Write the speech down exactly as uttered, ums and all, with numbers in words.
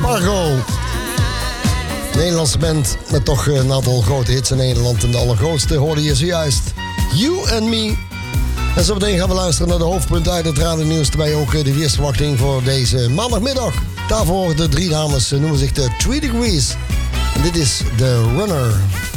Fargo. Nederlandse band met toch een aantal grote hits in Nederland. En de allergrootste hoorde je zojuist. You and Me. En zo meteen gaan we luisteren naar de hoofdpunten uit het radionieuws. Terwijl ook de weersverwachting voor deze maandagmiddag. Daarvoor de drie dames noemen zich de Three Degrees. En dit is The Runner.